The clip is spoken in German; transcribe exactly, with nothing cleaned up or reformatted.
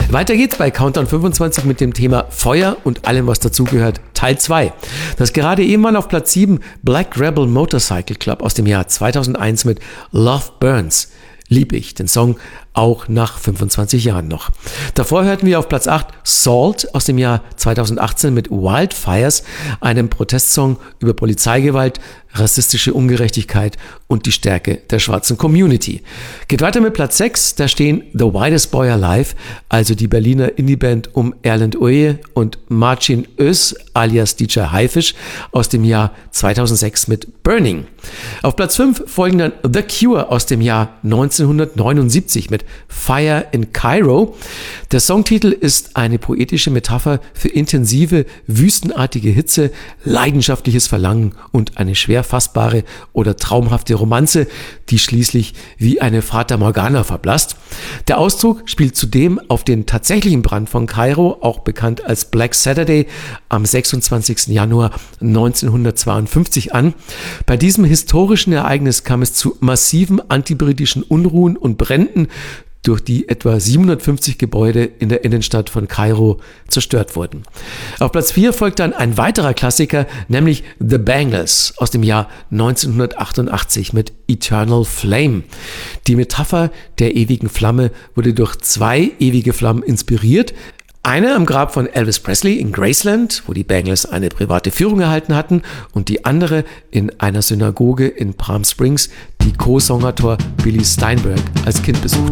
Weiter geht's bei Countdown fünfundzwanzig mit dem Thema Feuer und allem, was dazugehört, Teil zwei. Das gerade eben waren auf Platz sieben Black Rebel Motorcycle Club aus dem Jahr zweitausendeins mit Love Burns. Lieb ich, den Song auch nach fünfundzwanzig Jahren noch. Davor hörten wir auf Platz acht Salt aus dem Jahr zweitausendachtzehn mit Wildfires, einem Protestsong über Polizeigewalt, rassistische Ungerechtigkeit und die Stärke der schwarzen Community. Geht weiter mit Platz sechs, da stehen The Whitest Boy Alive, also die Berliner Indieband um Erland Oye und Marcin Öz alias D J Haifisch aus dem Jahr zweitausendsechs mit Burning. Auf Platz fünf folgen dann The Cure aus dem Jahr neunzehnhundertneunundsiebzig mit Fire in Cairo. Der Songtitel ist eine poetische Metapher für intensive, wüstenartige Hitze, leidenschaftliches Verlangen und eine schwer fassbare oder traumhafte Romanze, die schließlich wie eine Fata Morgana verblasst. Der Ausdruck spielt zudem auf den tatsächlichen Brand von Kairo, auch bekannt als Black Saturday, am sechsundzwanzigsten Januar neunzehnhundertzweiundfünfzig an. Bei diesem historischen Ereignis kam es zu massiven antibritischen Unruhen und Bränden, durch die etwa siebenhundertfünfzig Gebäude in der Innenstadt von Kairo zerstört wurden. Auf Platz vier folgt dann ein weiterer Klassiker, nämlich The Bangles aus dem Jahr neunzehnhundertachtundachtzig mit Eternal Flame. Die Metapher der ewigen Flamme wurde durch zwei ewige Flammen inspiriert. Eine am Grab von Elvis Presley in Graceland, wo die Bangles eine private Führung erhalten hatten, und die andere in einer Synagoge in Palm Springs, die Co-Songator Billy Steinberg als Kind besucht.